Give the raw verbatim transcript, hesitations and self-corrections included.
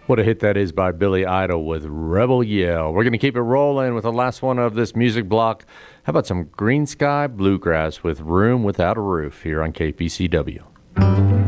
What a hit that is by Billy Idol with Rebel Yell. We're going to keep it rolling with the last one of this music block. How about some Green Sky Bluegrass with Room Without a Roof here on K P C W?